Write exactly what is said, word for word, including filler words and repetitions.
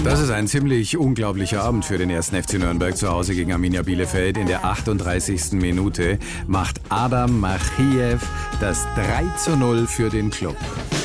Das ist ein ziemlich unglaublicher Abend für den ersten F C Nürnberg zu Hause gegen Arminia Bielefeld. In der achtunddreißigsten Minute macht Adam Machiev das drei zu null für den Klub.